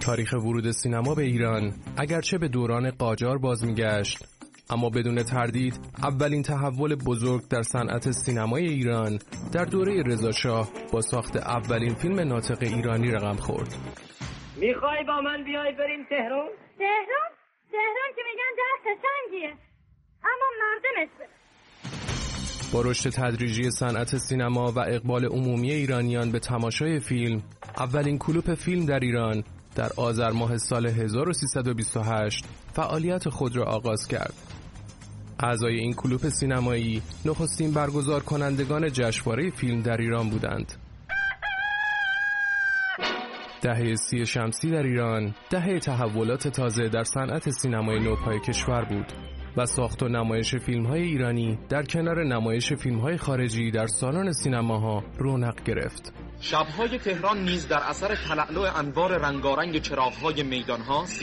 تاریخ ورود سینما به ایران اگرچه به دوران قاجار باز میگشت، اما بدون تردید اولین تحول بزرگ در صنعت سینمای ایران در دوره رضاشاه با ساخت اولین فیلم ناطق ایرانی رقم خورد. میخوای با من بیای بریم تهران؟ تهران که میگن دست سنگیه، اما مردم است. با رشد تدریجی صنعت سینما و اقبال عمومی ایرانیان به تماشای فیلم، اولین کلوپ فیلم در ایران در آذر ماه سال 1328 فعالیت خود را آغاز کرد. اعضای این کلوپ سینمایی نخستین برگزار کنندگان جشنواره فیلم در ایران بودند. دهه 30 شمسی در ایران دهه تحولات تازه در صنعت سینمای نوپای کشور بود و ساخت و نمایش فیلم‌های ایرانی در کنار نمایش فیلم‌های خارجی در سالن سینماها رونق گرفت. شب‌های تهران نیز در اثر تلألؤ انوار رنگارنگ چراغ‌های میدان‌ها